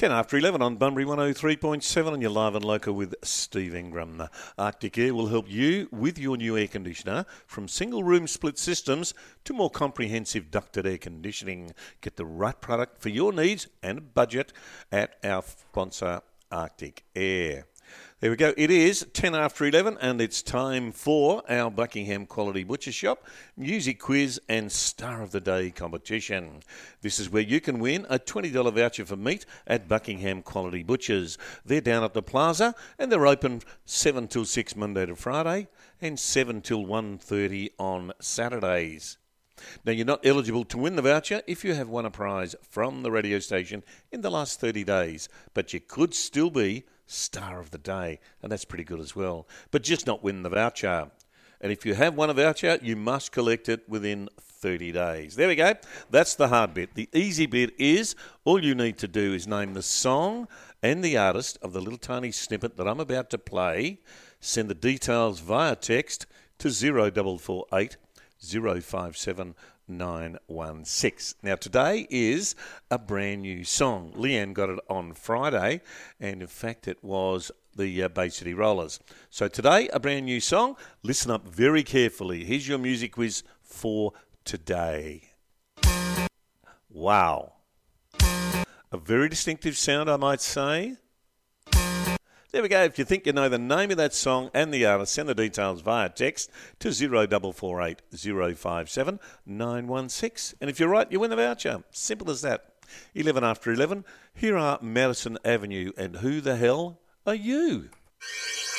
10 after 11 on Bunbury 103.7 and you're live and local with Steve Ingram. Arctic Air will help you with your new air conditioner from single room split systems to more comprehensive ducted air conditioning. Get the right product for your needs and budget at our sponsor Arctic Air. There we go. It is 10 after 11 and it's time for our Buckingham Quality Butcher Shop Music Quiz and Star of the Day competition. This is where you can win a $20 voucher for meat at Buckingham Quality Butchers. They're down at the plaza and they're open 7 till 6 Monday to Friday and 7 till 1:30 on Saturdays. Now, you're not eligible to win the voucher if you have won a prize from the radio station in the last 30 days, but you could still be Star of the Day, and that's pretty good as well, but just not win the voucher. And if you have won a voucher, you must collect it within 30 days. There we go. That's the hard bit. The easy bit is all you need to do is name the song and the artist of the little tiny snippet that I'm about to play. Send the details via text to 0448 057 916. Now, today is a brand new song. Leanne got it on Friday, and in fact, it was the Bay City Rollers. So today, a brand new song. Listen up very carefully. Here's your music quiz for today. Wow. A very distinctive sound, I might say. There we go. If you think you know the name of that song and the artist, send the details via text to 0448 057 916. And if you're right, you win the voucher. Simple as that. 11 after 11. Here are Madison Avenue and Who the Hell Are You?